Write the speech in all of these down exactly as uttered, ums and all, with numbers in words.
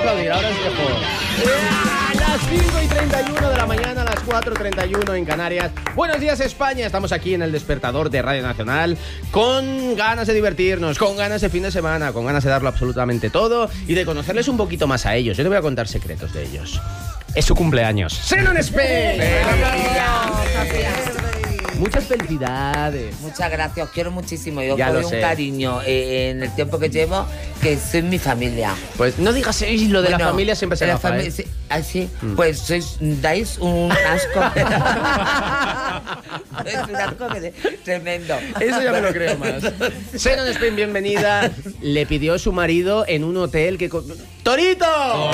aplaudir, ahora os dejo. A las cinco y treinta y uno de la mañana, a las cuatro y treinta y uno en Canarias. Buenos días, España. Estamos aquí en el despertador de Radio Nacional con ganas de divertirnos, con ganas de fin de semana, con ganas de darlo absolutamente todo y de conocerles un poquito más a ellos. Yo te voy a contar secretos de ellos. Es su cumpleaños. ¡Xenon Spain! Muchas felicidades. Muchas gracias, os quiero muchísimo. Yo Ya doy lo un sé. cariño eh, en el tiempo que llevo, que soy mi familia. Pues no digas eso, lo de Bueno, la familia siempre se de la gafa, fami- ¿eh? sí, ¿ah, sí? Mm. Pues sois, dais un asco. Es un asco que de- tremendo. Eso ya me lo creo más. Xenon Spain, bienvenida. Le pidió su marido en un hotel que... con- ¡Torito!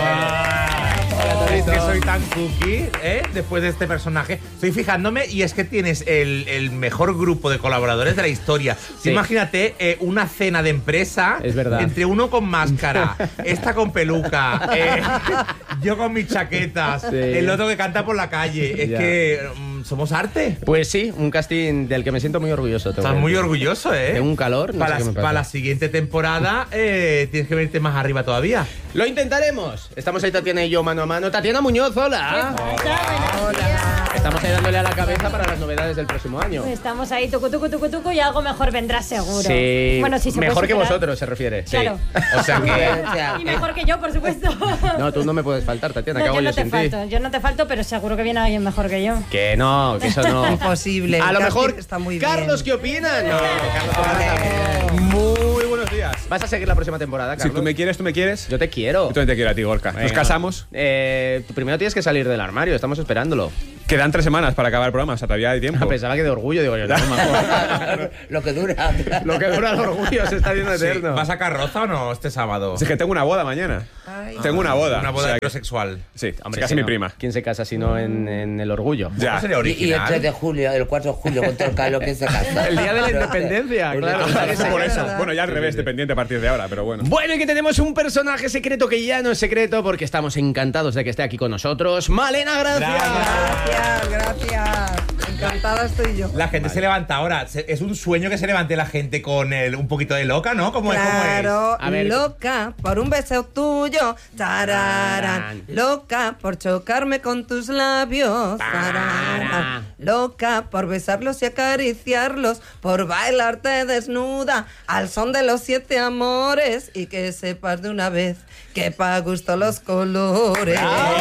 Es que soy tan cookie, ¿eh? Después de este personaje. Estoy fijándome y es que tienes el, el mejor grupo de colaboradores de la historia. Sí. Imagínate eh, una cena de empresa. Es verdad. Entre uno con máscara, esta con peluca, eh, yo con mis chaquetas, Sí. el otro que canta por la calle. Es Ya. que mm, somos arte. Pues sí, un casting del que me siento muy orgulloso. tengo Estás que muy decir. orgulloso, ¿eh? Tengo un calor, no para, sé qué me la, pasa. para la siguiente temporada eh, tienes que venirte más arriba todavía. Lo intentaremos. Estamos ahí Tatiana y yo mano a mano. Tatiana Muñoz, hola. Estamos ahí dándole a la cabeza para las novedades del próximo año. Estamos ahí, tucu, tucu, tucu, tucu, y algo mejor vendrá seguro. Sí. Bueno, sí, se puede Mejor que superar. vosotros, se refiere. Sí. Claro. O sea que... O sea, Y mejor que yo, por supuesto. No, tú no me puedes faltar, Tatiana. No, ¿Qué hago yo no yo te sin falto, ti? yo no te falto, pero seguro que viene alguien mejor que yo. Que no, que eso no. Imposible. A el lo casting mejor, está muy Carlos, bien. ¿qué opinas? No, Carlos, ¿qué opinas también? Muy buenos días. ¿Vas a seguir la próxima temporada, Si Carlos? tú me quieres, tú me quieres. Yo te quiero. Yo también te quiero a ti, Gorka. Nos Venga. casamos. Eh, tú primero tienes que salir del armario, estamos esperándolo. Quedan tres semanas para acabar el programa, o sea, todavía hay tiempo. Pensaba que de orgullo, digo yo, no, mejor. Lo que dura. Lo que dura el orgullo se está haciendo Sí. eterno. ¿Vas a carroza o no este sábado? Es que tengo una boda mañana. Ay. Tengo una boda. Una boda o sea que- heterosexual. Sí, Hombre, casi que mi no. prima. ¿Quién se casa si no en, en el orgullo? Ya. ¿Cómo sería Y, y el original? tres de julio, el cuatro de julio, con todo el calor que se casa. El día de la independencia, claro. Por eso. verdad. Bueno, ya al revés, dependiente a partir de ahora, pero bueno. Bueno, y que tenemos un personaje secreto que ya no es secreto porque estamos encantados de que esté aquí con nosotros. Malena, gracias. Gracias, gracias. Encantada estoy yo. La gente se levanta ahora. Se- Es un sueño que se levante la gente con el, un poquito de loca, ¿no? ¿Cómo es? ¿Cómo Claro, A ver. loca por un beso tuyo, tararán. Tararán. Loca por chocarme con tus labios, tararán. Loca por besarlos y acariciarlos, por bailarte desnuda al son de los siete amores y que sepas de una vez que pa' gusto los colores.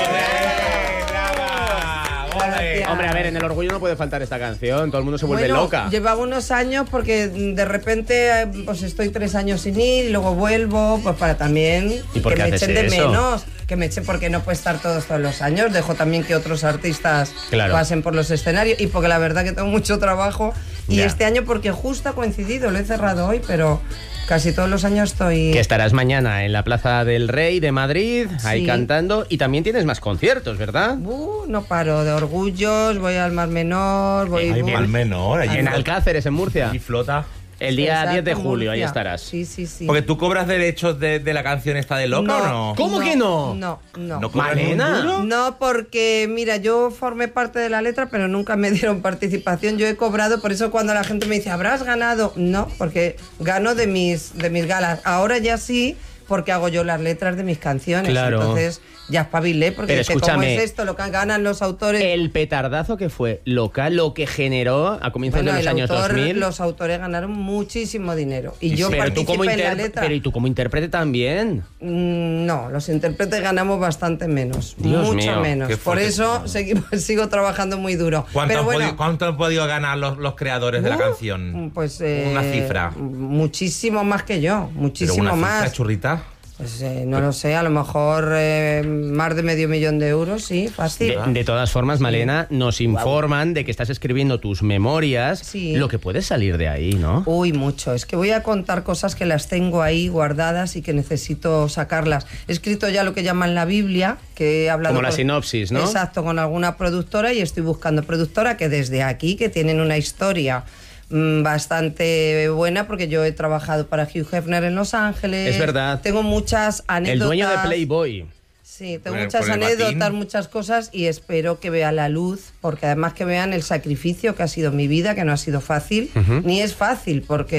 es? ¡Brava! ¡Ole! Hombre, a ver, en el orgullo no puede faltar esta canción. Todo el mundo se vuelve Bueno, loca. llevaba unos años porque de repente eh, pues estoy tres años sin ir y luego vuelvo pues para también ¿Y por que qué me haces echen de eso? menos, que me echen porque no puedo estar todos todos los años, dejo también que otros artistas Claro. pasen por los escenarios y porque la verdad que tengo mucho trabajo y Ya. este año porque justo ha coincidido, lo he cerrado hoy, pero casi todos los años estoy... Que estarás mañana en la Plaza del Rey de Madrid, ahí Sí. cantando. Y también tienes más conciertos, ¿verdad? Uh, no paro de Orgullos, voy al Mar Menor, voy... Ay, voy- al menor. allí En flota- Alcáceres, en Murcia. allí flota. El día Exacto, diez de julio, ahí Murcia. estarás. Sí, sí, sí. Porque tú cobras derechos de, de la canción esta de loca o no. ¿Cómo que no? No, no. ¿No cobras Malena. ni un duro? No, porque mira, yo formé parte de la letra, pero nunca me dieron participación. Yo he cobrado, por eso cuando la gente me dice, ¿habrás ganado? No, porque gano de mis, de mis galas. Ahora ya sí, porque hago yo las letras de mis canciones. Claro. Entonces ya espabilé, porque Pero es que ¿cómo escúchame, es esto? Lo que ganan los autores. El petardazo que fue local, lo que generó a comienzos Bueno, de los el años autor, dos mil. los autores ganaron muchísimo dinero. Y yo pero, tú participé como en la interp- letra. pero y tú como intérprete también. Mm, No, los intérpretes ganamos bastante menos, Dios mucho mío, menos. qué Por fuerte. eso seguimos, sigo trabajando muy duro. ¿Cuánto, Pero han bueno, podido, cuánto han podido ganar los, los creadores de la uh, canción? Pues eh, Una cifra. Muchísimo más que yo, Pero muchísimo una más. cifra, churrita. Pues eh, no lo sé, a lo mejor eh, más de medio millón de euros, sí, fácil. De, de todas formas, Malena, nos informan de que estás escribiendo tus memorias, Sí. lo que puede salir de ahí, ¿no? Uy, mucho. Es que voy a contar cosas que las tengo ahí guardadas y que necesito sacarlas. He escrito ya lo que llaman la Biblia, que he hablado Como la con- sinopsis, ¿no? Exacto, con alguna productora y estoy buscando productora que desde aquí, que tienen una historia mm, bastante buena, porque yo he trabajado para Hugh Hefner en Los Ángeles. Es verdad. Tengo muchas anécdotas. El dueño de Playboy. Sí, tengo Por el- muchas por el anécdotas, batín. muchas cosas y espero que vea la luz, porque además que vean el sacrificio que ha sido mi vida, que no ha sido fácil, ni es fácil, porque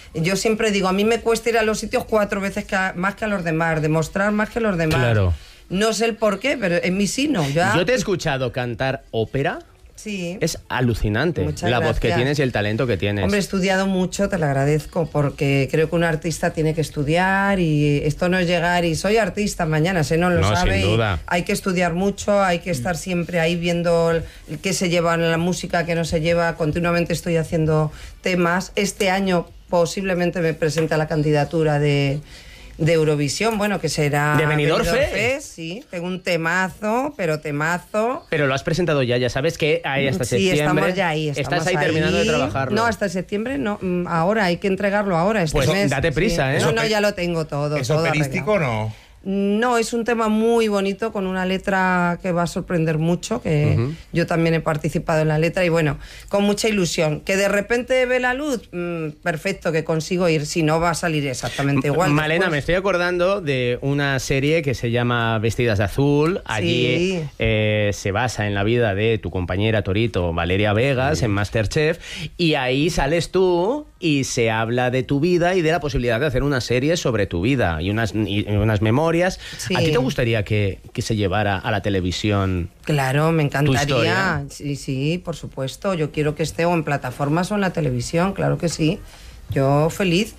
Yo siempre digo, a mí me cuesta ir a los sitios cuatro veces que a- más que a los demás, demostrar más que los demás. Claro. No sé el por qué, pero en mí sí no. Ya, Yo te he escuchado cantar ópera. sí. Es alucinante Muchas la voz que gracias. tienes y el talento que tienes. Hombre, he estudiado mucho, te lo agradezco, porque creo que un artista tiene que estudiar y esto no es llegar y soy artista mañana, se no lo No, sabe. sin y duda. hay que estudiar mucho, hay que estar siempre ahí viendo el- el qué se lleva en la música, qué no se lleva. Continuamente estoy haciendo temas. Este año posiblemente me presente a la candidatura de... de Eurovisión, bueno, que será... ¿De Benidorm Fest? Fest, sí, tengo un temazo, pero temazo. Pero lo has presentado ya, ya sabes que hay hasta Sí, septiembre. estamos ya ahí. Estamos Estás ahí, terminando de trabajarlo. No, hasta septiembre no. mm, Ahora hay que entregarlo ahora, este Pues mes. date prisa, ¿eh? No, no, Eso ya lo tengo todo. ¿Es todo operístico o arreglado. no? No, es un tema muy bonito con una letra que va a sorprender mucho, que Ujú. yo también he participado en la letra y bueno, con mucha ilusión. Que de repente ve la luz, mm, perfecto, que consigo ir, si no va a salir exactamente igual. Malena, después. me estoy acordando de una serie que se llama Vestidas de Azul. Allí Sí. eh, se basa en la vida de tu compañera Torito, Valeria Vegas, en Masterchef. Y ahí sales tú y se habla de tu vida y de la posibilidad de hacer una serie sobre tu vida y unas, y unas memorias. Sí. ¿A ti te gustaría que, que se llevara a la televisión? Claro, me historia. encantaría. Sí, sí, por supuesto. Yo quiero que esté o en plataformas o en la televisión, claro que sí. Yo feliz.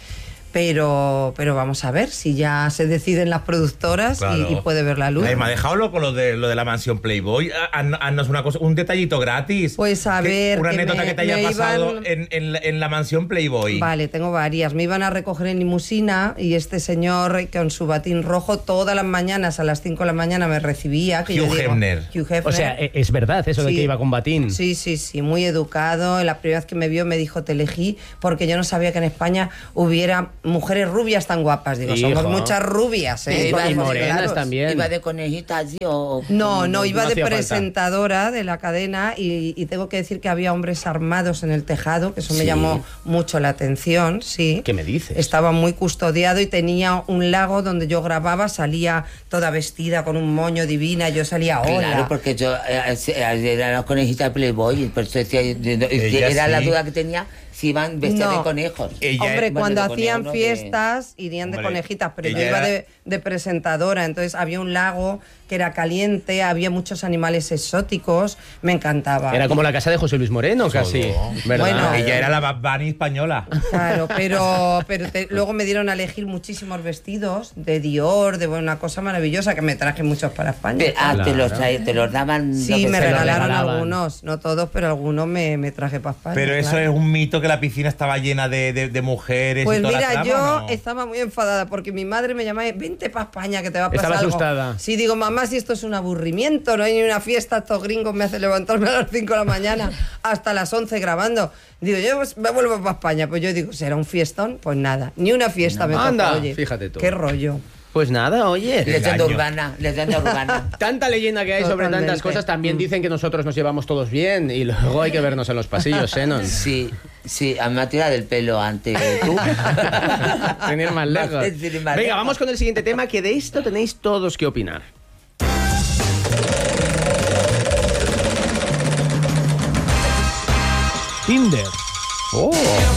Pero, pero vamos a ver si ya se deciden las productoras y- Claro. y, puede ver la luz. Ay, me ha dejado loco lo de, lo de la mansión Playboy. Ha- haz- Haznos una cosa, un detallito gratis. Pues a Que- ver, Una que anécdota me- que te haya me pasado iban- en, en la, en la mansión Playboy. Vale, tengo varias. Me iban a recoger en limusina y este señor con su batín rojo todas las mañanas a las cinco de la mañana me recibía. Que yo Hugh digo, Hefner. Hugh Hefner. O sea, e- es verdad eso de Sí. que iba con batín. Sí, sí, sí, muy educado. La primera vez que me vio me dijo te elegí porque yo no sabía que en España hubiera mujeres rubias tan guapas. Digo, Hijo. somos muchas rubias, ¿eh? Iba Con y ojos morenas claros. también. ¿Iba de conejita allí o...? No, no, iba no de hacía falta. presentadora de la cadena y, y tengo que decir que había hombres armados en el tejado, que eso me Sí. llamó mucho la atención, sí. ¿Qué me dices? Estaba muy custodiado y tenía un lago donde yo grababa, salía toda vestida con un moño divina, yo salía hola. Claro, porque yo eh, eh, era la conejita Playboy, por eso decía, yo- yo- Ella era la sí. duda que tenía si iban vestidas No. de conejos. Ella- Hombre, Bueno, cuando de conejo, hacían no, de- fiestas irían de Hombre, conejitas, pero yo ella iba era- de, de presentadora, entonces había un lago que era caliente, había muchos animales exóticos, me encantaba. Era como la casa de José Luis Moreno, casi. ¿Verdad? Bueno, Ella era la Bad Bunny española. Claro, pero, pero te- luego me dieron a elegir muchísimos vestidos de Dior, de bueno, una cosa maravillosa que me traje muchos para España. Te, ah, te, Claro. los, trae- te los daban... Sí, lo que me se los regalaron regalaban. algunos, no todos, pero algunos me, me traje para España. Pero eso claro. es un mito, que la piscina estaba llena de, de- de mujeres Pues y toda mira, la yo trama, ¿no? estaba muy enfadada porque mi madre me llamaba, vente para España que te va a pasar Estaba algo. asustada. Sí, digo, mamá, si esto es un aburrimiento, no hay ni una fiesta, estos gringos me hacen levantarme a las cinco de la mañana hasta las once grabando. Digo, yo pues, me vuelvo para España. Pues yo digo, ¿será un fiestón? Pues nada, ni una fiesta me tocó, Anda, oye. fíjate tú. Qué rollo. Pues nada, oye. Leyenda Engaño. urbana, leyenda urbana. Tanta leyenda que hay sobre Totalmente. tantas cosas, también dicen que nosotros nos llevamos todos bien y luego hay que vernos en los pasillos, ¿eh? ¿no? Sí, sí, a mí me ha tirado del pelo antes que tú. Sin ir más lejos. Sin ir más Venga, lejos. vamos con el siguiente tema, que de esto tenéis todos que opinar. Tinder. Oh.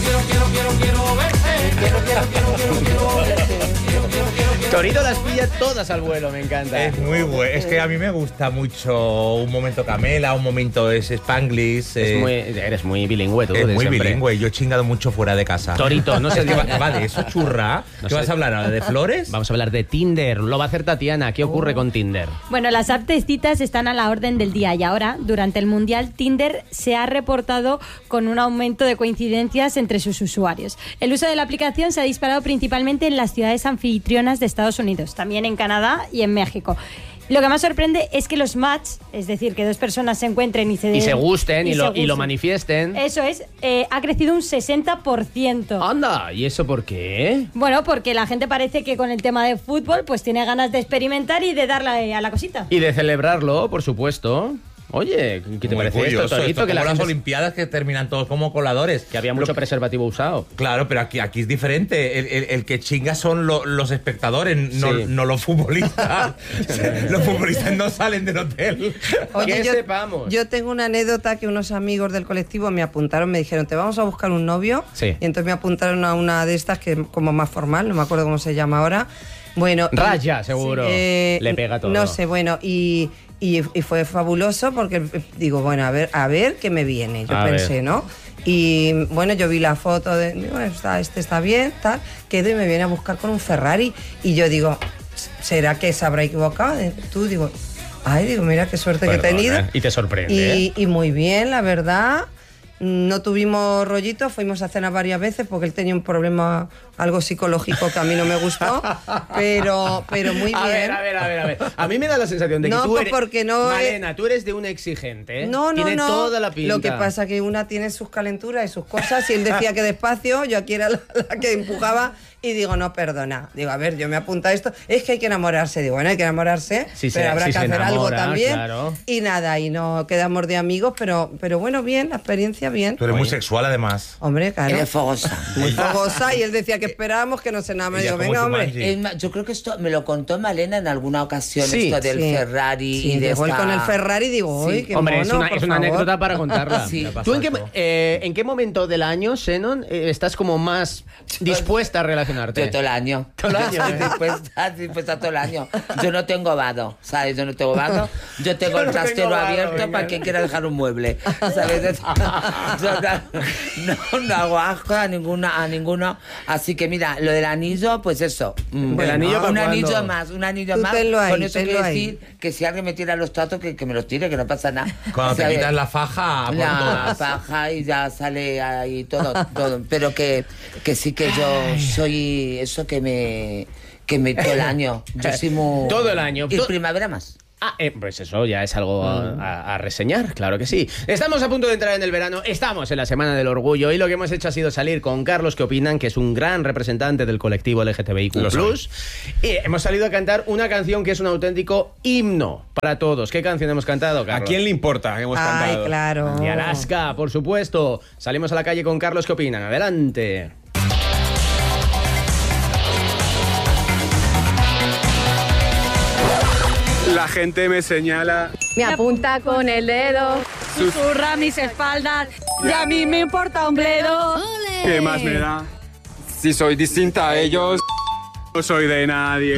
Torito las pilla todas al vuelo, me encanta. Es muy bueno. Es que a mí me gusta mucho un momento Camela, un momento es Spanglish. Es eh, muy- eres muy bilingüe tú, es de muy siempre. bilingüe. Yo he chingado mucho fuera de casa. Torito, no sé Es que va, va de eso, churra. No ¿Qué sé. vas a hablar ahora? ¿De flores? Vamos a hablar de Tinder. Lo va a hacer Tatiana. ¿Qué ocurre con Tinder? Bueno, las apps de citas están a la orden del día y ahora, durante el Mundial, Tinder se ha reportado con un aumento de coincidencias entre sus usuarios. El uso de la aplicación se ha disparado principalmente en las ciudades anfitrionas de Estados Unidos, también en Canadá y en México. Lo que más sorprende es que los match, es decir, que dos personas se encuentren y se, Y se gusten y, se lo, y lo gusten. manifiesten. Eso es, eh, ha crecido un sesenta por ciento. Anda, ¿y eso por qué? Bueno, porque la gente parece que con el tema de fútbol pues tiene ganas de experimentar y de darle a la cosita. Y de celebrarlo, por supuesto. Oye, ¿qué te Muy parece esto, curioso, Torito? esto Que la como las gente- Olimpiadas que terminan todos como coladores. que había mucho Lo- preservativo usado. Claro, pero aquí, aquí es diferente. El, el- el que chinga son lo- los espectadores, no, Sí. no los futbolistas. Los futbolistas no salen del hotel. Que yo, sepamos. yo tengo una anécdota que unos amigos del colectivo me apuntaron, me dijeron, te vamos a buscar un novio. Sí. Y entonces me apuntaron a una de estas que es como más formal, no me acuerdo cómo se llama ahora. Bueno, y- Raya, seguro. eh, Le pega todo. No sé, bueno, y, y, y fue fabuloso porque eh, digo, bueno, a ver, a ver qué me viene, yo A pensé, ver. ¿no? Y bueno, yo vi la foto de, digo, bueno, está, este está bien, tal, quedo y me viene a buscar con un Ferrari. Y yo digo, ¿será que se habrá equivocado? Tú digo, ay, digo, mira qué suerte que he Perdona, tenido. ¿eh? Y te sorprende, Y, ¿eh? y muy bien, la verdad. No tuvimos rollitos, fuimos a cenar varias veces porque él tenía un problema algo psicológico que a mí no me gustó, pero, pero muy bien. A ver, a ver, a ver, a ver. A mí me da la sensación de que No, tú pues eres... porque no es- Malena, tú eres de un exigente, ¿eh? No, no, Tiene no. toda la pinta. Lo que pasa es que una tiene sus calenturas y sus cosas. Y él decía que despacio, yo aquí era la, la que empujaba. Y digo, no, perdona. Digo, a ver, yo me apunto a esto. Es que hay que enamorarse. Digo, bueno, hay que enamorarse, Sí, pero se- habrá sí que se hacer algo enamora, también. claro. Y nada, y no quedamos de amigos, pero, pero bueno, bien, la experiencia bien. Tú eres muy sexual, además. Hombre, claro. Eres fogosa. Muy fogosa. Y él decía que esperábamos que nos enamoráramos. Ella Digo, como venga, hombre. Jumanji. Es más, yo creo que esto me lo contó Malena en alguna ocasión, Sí, esto del Sí. Ferrari Sí, y de llegó él esta- con el Ferrari y digo, uy, Sí. qué Hombre, es mono, una, por es una favor. anécdota para contarla. Sí. ¿Tú en qué, Pasó. eh, en qué momento del año, Xenon, eh, estás como más dispuesta a relacionarte? Yo todo el año. Todo el año, Yo ¿eh? estoy dispuesta, dispuesta todo el año. Yo no tengo vado, ¿sabes? Yo no tengo vado. Yo tengo Yo el no trastero tengo vado, abierto venga. para quien quiera dejar un mueble, ¿sabes? Yo no, no, no hago asco a, ninguna, a ninguno. Así que mira, lo del anillo, pues eso. mm, ¿El anillo para un cuándo? anillo más, un anillo Tú más. tenlo ahí, Con eso tenlo quiero ahí. decir que si alguien me tira los tratos, que, que me los tire, que no pasa nada. Cuando te ¿Sabes? quitas la faja, por La todas. paja y ya sale ahí todo, todo. Pero que, que sí que yo soy eso que me que me todo el año. Yo soy muy Todo el año. Y To- primavera más. Ah, eh, pues eso ya es algo a, a- a reseñar, claro que sí. Estamos a punto de entrar en el verano, estamos en la Semana del Orgullo y lo que hemos hecho ha sido salir con Carlos, que opinan que es un gran representante del colectivo L G T B I Q Lo plus, y hemos salido a cantar una canción que es un auténtico himno para todos. ¿Qué canción hemos cantado, Carlos? ¿A quién le importa que hemos Ay, cantado? claro. Y Alaska, por supuesto. Salimos a la calle con Carlos, ¿qué opinan? Adelante. La gente me señala. Me apunta con el dedo, susurra mis espaldas y a mí me importa un bledo. ¿Qué más me da? Si soy distinta a ellos, no soy de nadie.